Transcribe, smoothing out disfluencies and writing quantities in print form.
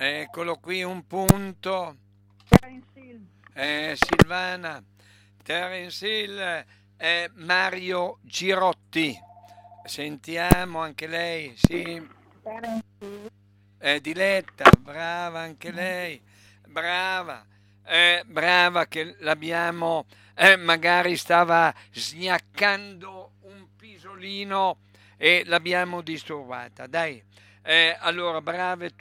Eccolo qui un punto. Terence Hill. Silvana, Terence Hill, Mario Girotti. Sentiamo anche lei, sì. Terence Hill. Diletta, brava anche lei, brava, brava che l'abbiamo, magari stava sgnaccando un pisolino e l'abbiamo disturbata. Dai, allora brave